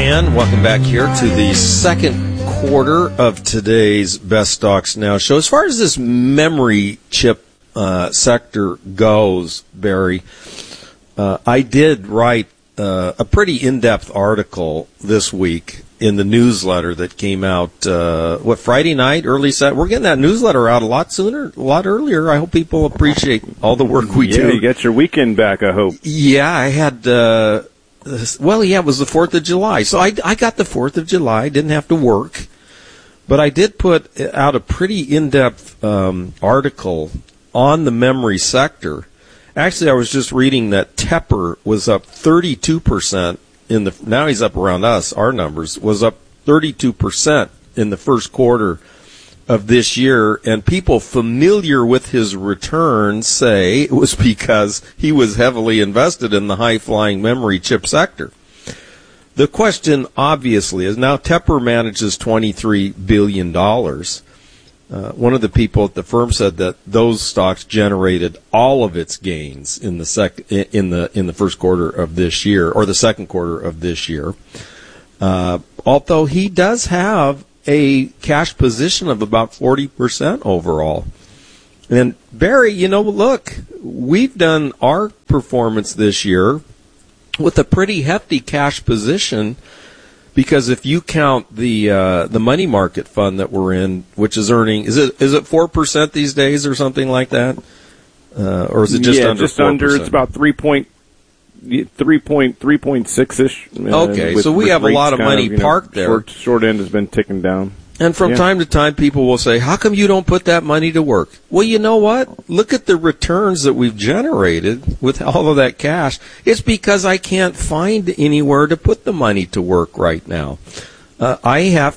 And welcome back here to the second quarter of today's Best Stocks Now show. As far as this memory chip sector goes, Barry, I did write a pretty in-depth article this week in the newsletter that came out, Friday night, early Saturday. We're getting that newsletter out a lot earlier. I hope people appreciate all the work we do. Yeah, you got your weekend back, I hope. Yeah, I had, it was the 4th of July. So I got the 4th of July, didn't have to work. But I did put out a pretty in-depth article on the memory sector. Actually, I was just reading that Tepper was up 32% now he's up around our numbers, was up 32% in the first quarter of this year, and people familiar with his returns say it was because he was heavily invested in the high-flying memory chip sector. The question, obviously, is now Tepper manages $23 billion. One of the people at the firm said that those stocks generated all of its gains in the first quarter of this year, or the second quarter of this year. Although he does have a cash position of about 40% overall. And Barry, look, we've done our performance this year with a pretty hefty cash position. Because if you count the money market fund that we're in, which is earning, is it 4% these days or something like that, or is it just under? Just 4%? Under. It's about 3.6ish. Okay, so we have a lot of money parked there. Short end has been ticking down. And from time to time, people will say, how come you don't put that money to work? Well, you know what? Look at the returns that we've generated with all of that cash. It's because I can't find anywhere to put the money to work right now. We have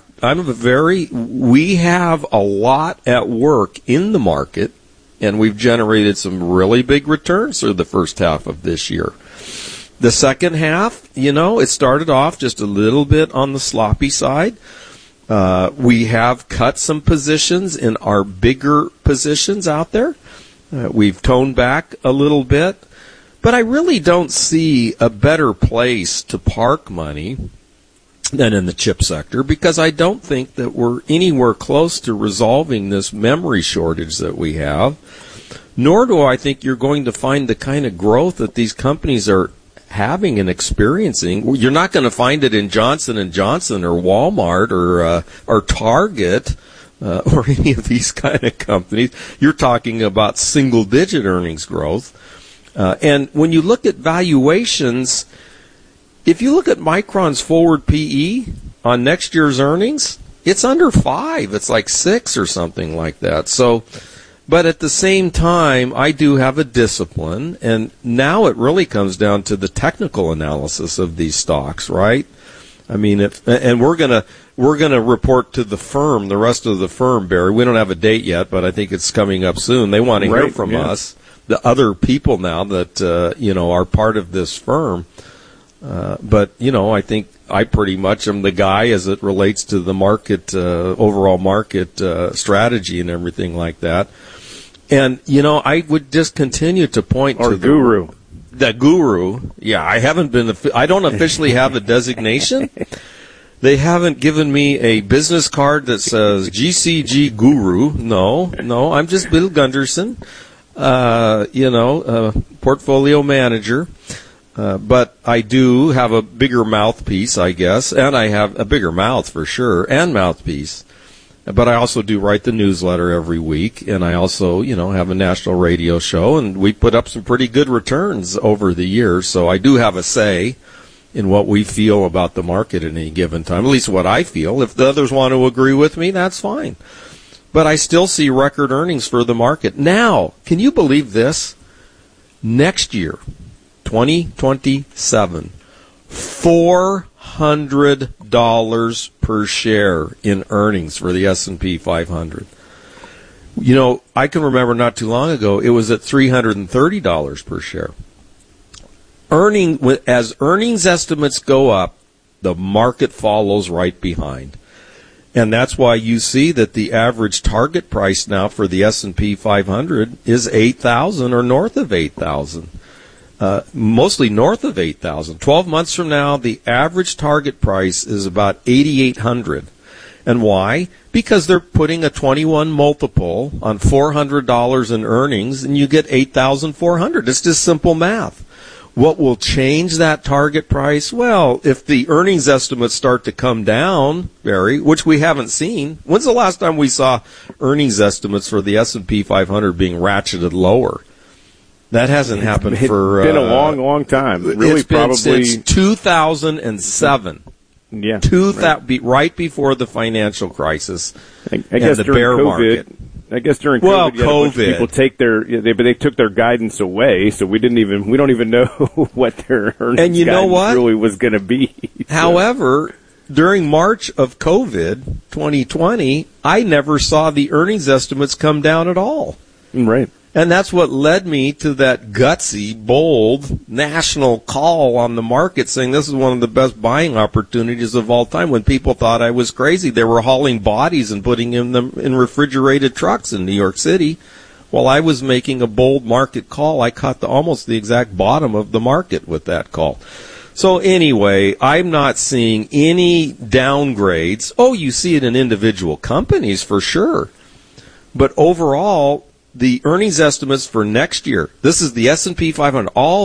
a lot at work in the market, and we've generated some really big returns through the first half of this year. The second half, it started off just a little bit on the sloppy side. We have cut some positions in our bigger positions out there. We've toned back a little bit. But I really don't see a better place to park money than in the chip sector, because I don't think that we're anywhere close to resolving this memory shortage that we have. Nor do I think you're going to find the kind of growth that these companies are having and experiencing. You're not going to find it in Johnson & Johnson or Walmart or Target or any of these kind of companies. You're talking about single-digit earnings growth. And when you look at valuations, if you look at Micron's forward PE on next year's earnings, it's under 5. It's like 6 or something like that. So, but at the same time, I do have a discipline, and now it really comes down to the technical analysis of these stocks, right? I mean, we're gonna report to the firm, the rest of the firm, Barry. We don't have a date yet, but I think it's coming up soon. They want to hear from us, the other people now that are part of this firm. But I think I pretty much am the guy as it relates to the market, overall market strategy and everything like that. And, I would just continue to point to the guru. Yeah, I don't officially have a designation. They haven't given me a business card that says GCG Guru. No, I'm just Bill Gunderson, portfolio manager. But I do have a bigger mouthpiece, I guess, and I have a bigger mouth for sure, and mouthpiece. But I also do write the newsletter every week, and I also, have a national radio show, and we put up some pretty good returns over the years. So I do have a say in what we feel about the market at any given time, at least what I feel. If the others want to agree with me, that's fine. But I still see record earnings for the market. Now, can you believe this? Next year, 2027, $400 per share in earnings for the S&P 500. I can remember not too long ago, it was at $330 per share. As earnings estimates go up, the market follows right behind. And that's why you see that the average target price now for the S&P 500 is 8,000 or north of 8,000. mostly north of 8,000. 12 months from now, the average target price is about 8,800. And why? Because they're putting a 21 multiple on $400 in earnings, and you get 8,400. It's just simple math. What will change that target price? Well, if the earnings estimates start to come down, Barry, which we haven't seen. When's the last time we saw earnings estimates for the S&P 500 being ratcheted lower? That hasn't happened for... It's been a long, long time. Really, it's been probably since 2007. Yeah, right before the financial crisis I guess and the during bear COVID, market. I guess during COVID, you had a bunch of people take they took their guidance away, so we don't even know what their earnings and you know guidance what? really was going to be. However, during March of COVID 2020, I never saw the earnings estimates come down at all. Right. And that's what led me to that gutsy, bold, national call on the market saying this is one of the best buying opportunities of all time. When people thought I was crazy, they were hauling bodies and putting them in refrigerated trucks in New York City. While I was making a bold market call, I caught almost the exact bottom of the market with that call. So anyway, I'm not seeing any downgrades. Oh, you see it in individual companies for sure. But overall, the earnings estimates for next year, this is the S&P 500, all